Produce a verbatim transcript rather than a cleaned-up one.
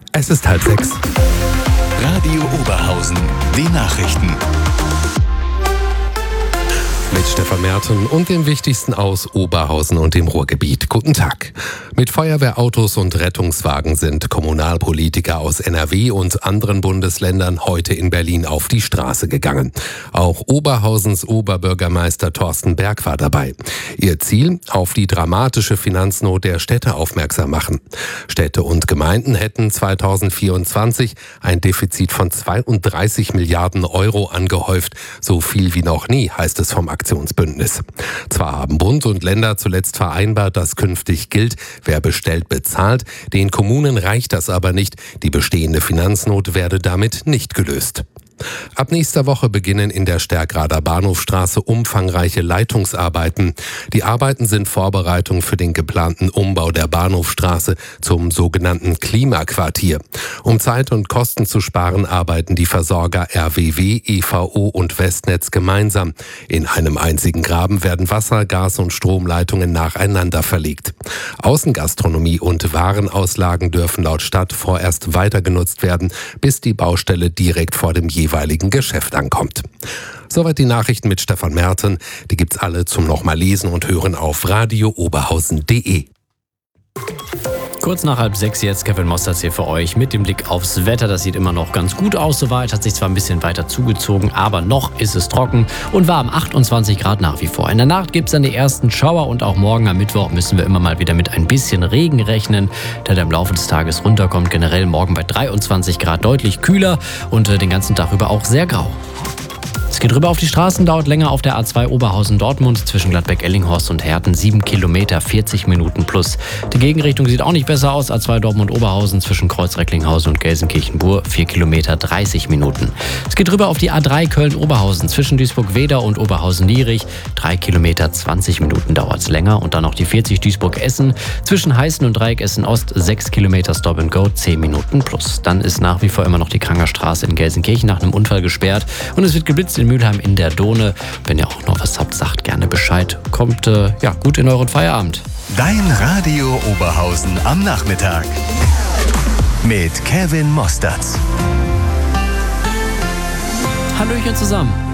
Es ist halb sechs. Radio Oberhausen, die Nachrichten. Mit Stefan Merten und dem Wichtigsten aus Oberhausen und dem Ruhrgebiet. Guten Tag. Mit Feuerwehrautos und Rettungswagen sind Kommunalpolitiker aus N R W und anderen Bundesländern heute in Berlin auf die Straße gegangen. Auch Oberhausens Oberbürgermeister Thorsten Berg war dabei. Ihr Ziel: auf die dramatische Finanznot der Städte aufmerksam machen. Städte und Gemeinden hätten zweitausendvierundzwanzig ein Defizit von zweiunddreißig Milliarden Euro angehäuft. So viel wie noch nie, heißt es vom Aktionsbündnis. Zwar haben Bund und Länder zuletzt vereinbart, dass künftig gilt, wer bestellt, bezahlt. Den Kommunen reicht das aber nicht. Die bestehende Finanznot werde damit nicht gelöst. Ab nächster Woche beginnen in der Stärkrader Bahnhofstraße umfangreiche Leitungsarbeiten. Die Arbeiten sind Vorbereitung für den geplanten Umbau der Bahnhofstraße zum sogenannten Klimaquartier. Um Zeit und Kosten zu sparen, arbeiten die Versorger R W W, E V O und Westnetz gemeinsam. In einem einzigen Graben werden Wasser-, Gas- und Stromleitungen nacheinander verlegt. Außengastronomie und Warenauslagen dürfen laut Stadt vorerst weiter genutzt werden, bis die Baustelle direkt vor dem jeweiligen jeweiligen Geschäft ankommt. Soweit die Nachrichten mit Stefan Merten. Die gibt's alle zum nochmal lesen und hören auf radio oberhausen punkt de. Kurz nach halb sechs jetzt, Kevin Mosterz hier für euch mit dem Blick aufs Wetter. Das sieht immer noch ganz gut aus soweit, hat sich zwar ein bisschen weiter zugezogen, aber noch ist es trocken und warm, achtundzwanzig Grad nach wie vor. In der Nacht gibt es dann die ersten Schauer und auch morgen am Mittwoch müssen wir immer mal wieder mit ein bisschen Regen rechnen, der dann im Laufe des Tages runterkommt. Generell morgen bei dreiundzwanzig Grad deutlich kühler und äh, den ganzen Tag über auch sehr grau. Es geht rüber auf die Straßen, dauert länger auf der A zwei Oberhausen-Dortmund zwischen Gladbeck-Ellinghorst und Herten. sieben Kilometer, vierzig Minuten plus. Die Gegenrichtung sieht auch nicht besser aus. A zwei Dortmund-Oberhausen zwischen Kreuz-Recklinghausen und Gelsenkirchen-Bur. vier Kilometer, dreißig Minuten. Es geht rüber auf die A drei Köln-Oberhausen zwischen Duisburg-Wedau und Oberhausen-Lierich. drei Kilometer, zwanzig Minuten dauert es länger. Und dann noch die vierzig Duisburg-Essen zwischen Heißen und Dreieck Essen-Ost. sechs Kilometer Stop and Go, zehn Minuten plus. Dann ist nach wie vor immer noch die Krangerstraße in Gelsenkirchen nach einem Unfall gesperrt. Und es wird geblitzt in Mülheim in der Dohne. Wenn ihr auch noch was habt, sagt gerne Bescheid. Kommt äh, ja gut in euren Feierabend. Dein Radio Oberhausen am Nachmittag mit Kevin Mosterz. Hallöchen zusammen.